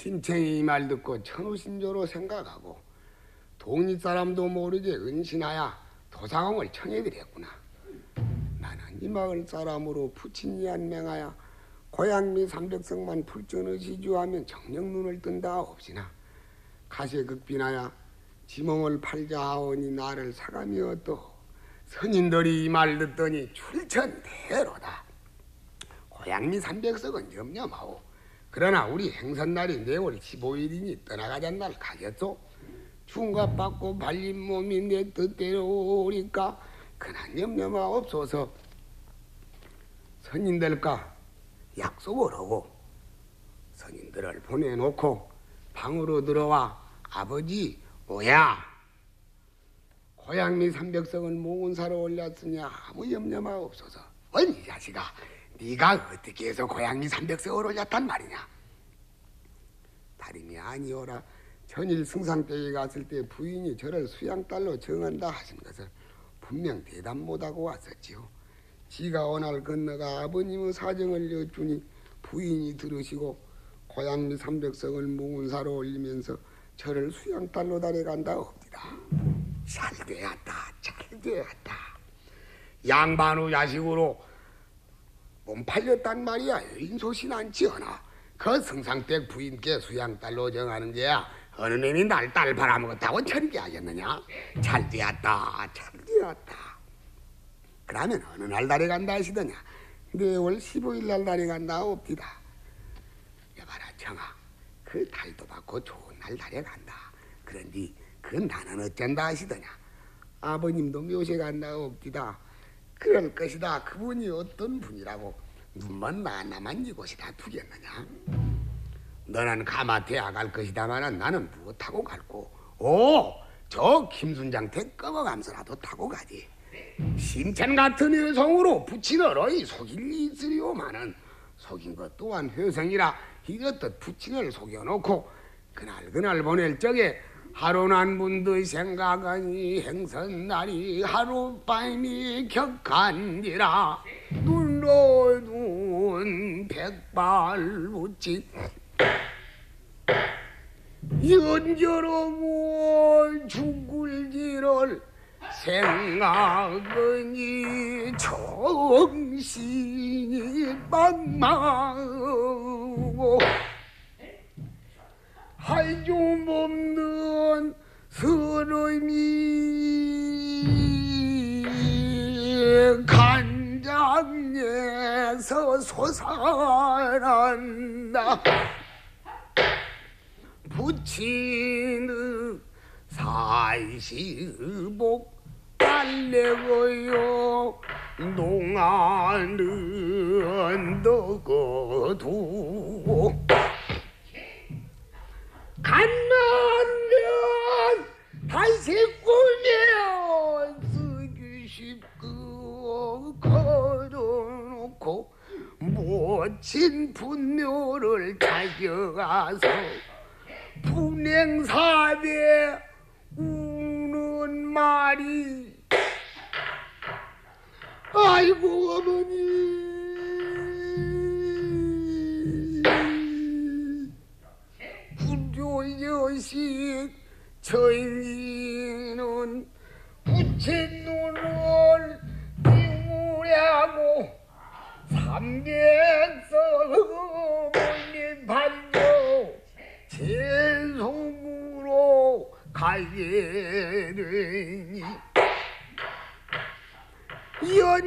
신청이 말 듣고 천우신조로 생각하고 동리 사람도 모르게 은신하여 도사공을 청해드렸구나. 나는 이 마을 사람으로 부친이 안맹하여 고향미 삼백성만 풀전을 시주하면 정녕 눈을 뜬다 없이나 가시극빈하여 지몽을 팔자 하오니 나를 사감이었도 선인들이 이 말 듣더니 출천대로다. 고향미 삼백석은 염려마오. 그러나 우리 행선날이 내월 15일이니 떠나가잔 날 가겠소. 충갑받고 발린 몸이 내 뜻대로 오니까 그난 염려마 없어서 선인들과 약속을 하고 선인들을 보내놓고 방으로 들어와 아버지 오야 고향미 삼백석은 몽운사로 올렸으니 아무 염려마 없어서 이 자식아 네가 어떻게 해서 고향미 삼백석을 올렸단 말이냐. 다름이 아니오라 전일 승상댁에 갔을 때 부인이 저를 수양딸로 정한다 하신 것을 분명 대답 못하고 왔었지요. 지가 오날 건너가 아버님의 사정을 여쭈니 부인이 들으시고 고향미 삼백석을 몽운사로 올리면서 저를 수양딸로 달려간다 옵니다. 잘되었다 잘되었다. 양반의 자식으로 몸 팔렸단 말이야. 인소신 않지어나 그 승상댁 부인께 수양딸로 정하는 게야 어느 놈이 날 딸 팔아먹었다고 천게 하겠느냐. 잘되었다 잘되었다. 그러면 어느 날 달에 간다 하시더냐. 내월 15일 날 달에 간다 옵디다. 여봐라 청아 그 달도 받고 좋은 날 달에 간다. 그런데 그 나는 어쩐다 하시더냐. 아버님도 묘세 간다 옵디다. 그럴 것이다. 그분이 어떤 분이라고 눈만 나만 이곳이다 두겠느냐. 너는 가마태야 갈 것이다마는 나는 무엇하고 갈고 저 김순장태 꺼먹감서라도 타고 가지. 신천 같은 여성으로 부친어로이 속일 리 있으리오마는 속인 것 또한 회성이라 이렇듯 부친을 속여놓고 그날 보낼 적에 하루난 분의 생각하니 행선날이 하룻밤이 격한지라 눈로 눈 백발 붙인 연저로 죽을지를 생각하니 정신이 막막하고 할 좀 없는 서름이 간장에서 솟아난다. 부친의 사시복 달래고요 농아는 넣어두고 간만면 다시 꾸며 쓰기 쉽고 걸어놓고 멋진 분묘를 찾아가서 분행사대 우는 말이 아이고 어머니 구조여식 저희는 부친 눈을 띄우려고 삼백석 몰린 반도 제 속으로 가게 되니